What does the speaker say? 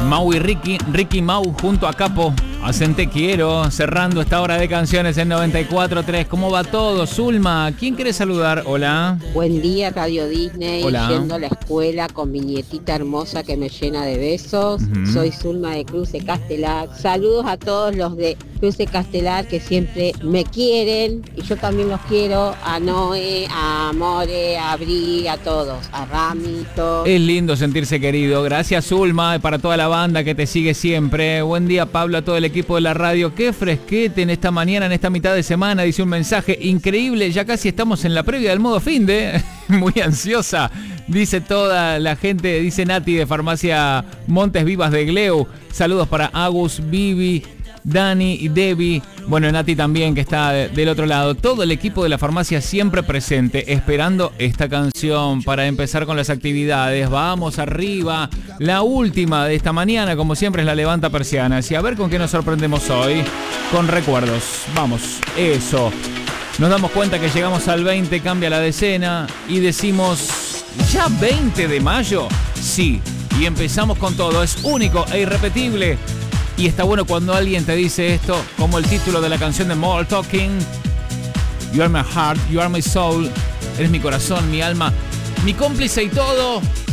Mau y Ricky Mau junto a Capo. Hacen Te Quiero, cerrando esta hora de canciones en 94.3. ¿Cómo va todo, Zulma? ¿Quién quiere saludar? Hola. Buen día, Radio Disney. Hola. Yendo a la escuela con mi nietita hermosa que me llena de besos. Soy Zulma de Cruz de Castelar. Saludos a todos los de Cruz de Castelar que siempre me quieren y yo también los quiero. A Noé, a More, a Bri, a todos, a Ramito. Es lindo sentirse querido. Gracias, Zulma, para toda la banda que te sigue siempre. Buen día, Pablo, a todo el equipo de la radio. Qué fresquete en esta mañana, en esta mitad de semana. Dice un mensaje increíble. Ya casi estamos en la previa del modo finde. Muy ansiosa. Dice toda la gente. Dice Nati de Farmacia Montes Vivas de Gleu. Saludos para Agus, Vivi, Dani y Debbie. Bueno, Nati también, que está del otro lado. Todo el equipo de la farmacia siempre presente, esperando esta canción para empezar con las actividades. Vamos arriba. La última de esta mañana, como siempre, es la Levanta Persianas. Y a ver con qué nos sorprendemos hoy. Con recuerdos. Vamos, eso. Nos damos cuenta que llegamos al 20, cambia la decena. Y decimos, ¿ya 20 de mayo? Sí. Y empezamos con todo. Es único e irrepetible. Y está bueno cuando alguien te dice esto, como el título de la canción de Modern Talking. You are my heart, you are my soul. Eres mi corazón, mi alma, mi cómplice y todo.